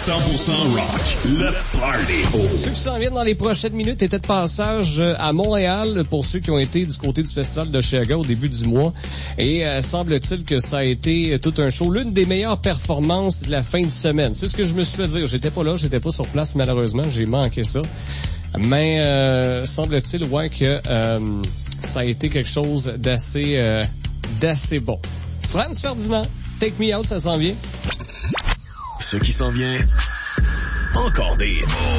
100% rock. Le party. Ceux qui s'en viennent dans les prochaines minutes étaient de passage à Montréal pour ceux qui ont été du côté du festival de Chicago au début du mois. Et semble-t-il que ça a été tout un show. L'une des meilleures performances de la fin de semaine. C'est ce que je me suis fait dire. J'étais pas là, j'étais pas sur place malheureusement. J'ai manqué ça. Mais semble-t-il que ça a été quelque chose d'assez bon. Franz Ferdinand, Take Me Out, ça s'en vient. Ce qui s'en vient, encore des hits.